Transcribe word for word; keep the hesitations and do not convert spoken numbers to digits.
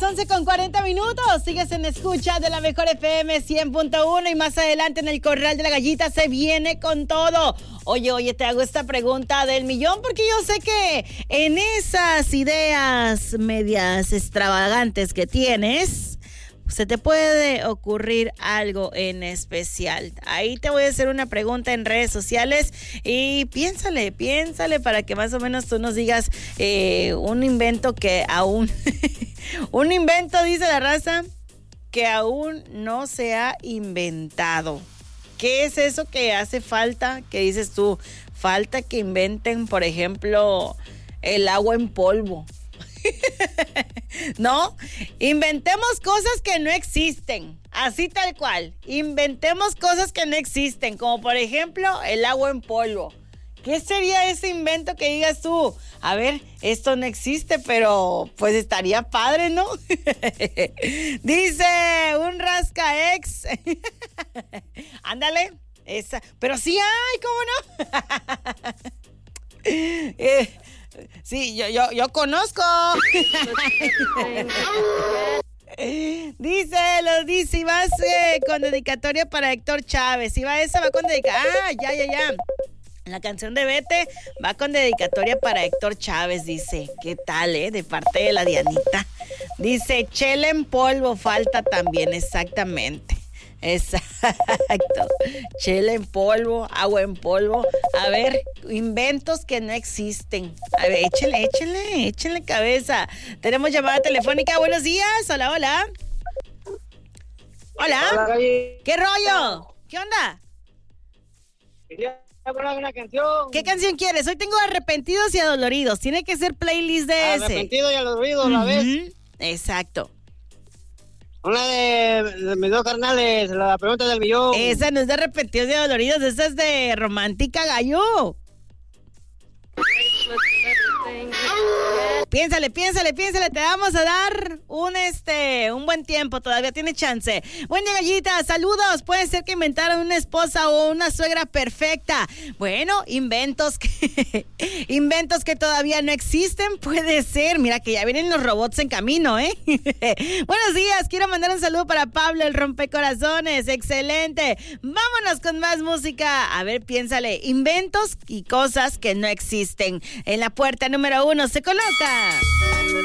once con cuarenta minutos. Sigues en escucha de la mejor F M cien punto uno y más adelante en el Corral de la Gallita se viene con todo. Oye, oye, te hago esta pregunta del millón porque yo sé que en esas ideas medias extravagantes que tienes, se te puede ocurrir algo en especial. Ahí te voy a hacer una pregunta en redes sociales y piénsale, piénsale para que más o menos tú nos digas eh, un invento que aún, un invento, dice la raza, que aún no se ha inventado. ¿Qué es eso que hace falta? ¿Qué dices tú? Falta que inventen, por ejemplo, el agua en polvo. No, inventemos cosas que no existen, así tal cual. Inventemos cosas que no existen, como por ejemplo el agua en polvo. ¿Qué sería ese invento que digas tú? A ver, esto no existe, pero pues estaría padre, ¿no? Dice un rascaex. Ándale, esa. Pero sí hay, ¿cómo no? eh, sí, yo, yo, yo conozco. Dice, lo dice, y vas eh, con dedicatoria para Héctor Chávez. Y va esa, va con dedicatoria. Ah, ya, ya, ya. La canción de Vete va con dedicatoria para Héctor Chávez, dice. ¿Qué tal, eh? De parte de la Dianita. Dice, chela en polvo falta también, exactamente. Exacto. Chela en polvo, agua en polvo. A ver, inventos que no existen. A ver, échale, échale, échale cabeza. Tenemos llamada telefónica. Buenos días. Hola, hola. Hola. Hola, ¿qué rollo? ¿Qué onda? Quería poner una canción. ¿Qué canción quieres? Hoy tengo Arrepentidos y Adoloridos. Tiene que ser playlist de ese. Arrepentido y Adolorido, uh-huh. ¿La ves? Exacto. Una de, de mis dos carnales, la pregunta del millón. Esa no es de Arrepentidos y Adoloridos, esa es de Romántica Gallo. Piénsale, piénsale, piénsale, te vamos a dar un este, un buen tiempo, todavía tiene chance. Buen día, Gallita, saludos. Puede ser que inventaron una esposa o una suegra perfecta. Bueno, inventos que inventos que todavía no existen, puede ser. Mira que ya vienen los robots en camino, ¿eh? Buenos días, quiero mandar un saludo para Pablo, el rompecorazones. Excelente. Vámonos con más música. A ver, piénsale, inventos y cosas que no existen. En la puerta número uno se coloca